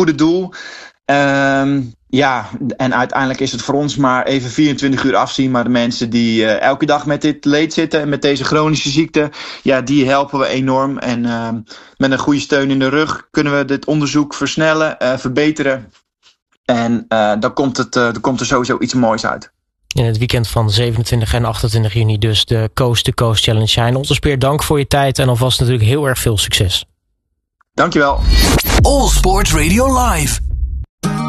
goede doel. En uiteindelijk is het voor ons maar even 24 uur afzien. Maar de mensen die elke dag met dit leed zitten en met deze chronische ziekte, die helpen we enorm. En met een goede steun in de rug kunnen we dit onderzoek versnellen, verbeteren. En dan komt er sowieso iets moois uit. In het weekend van 27 en 28 juni dus de Coast to Coast Challenge. Hein Otterspeer, dank voor je tijd en alvast natuurlijk heel erg veel succes. Dankjewel. All Sport Radio Live.